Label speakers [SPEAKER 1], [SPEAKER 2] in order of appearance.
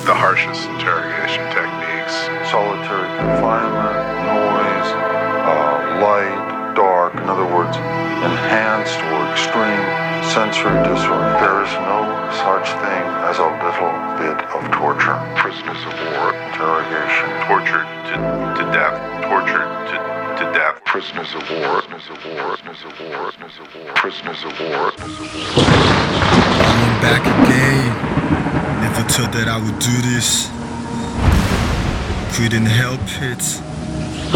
[SPEAKER 1] the harshest interrogation techniques.
[SPEAKER 2] Solitary confinement, noise, light, dark, in other words, enhanced or extreme sensory disorder. There is no such thing as a little bit of torture.
[SPEAKER 1] Prisoners of war,
[SPEAKER 2] interrogation,
[SPEAKER 1] tortured to death, tortured to death.
[SPEAKER 2] Prisoners of war, prisoners of war, prisoners of war, prisoners of war, prisoners of war, prisoners of war.
[SPEAKER 3] I'm back again. Never thought that I would do this. Couldn't help it.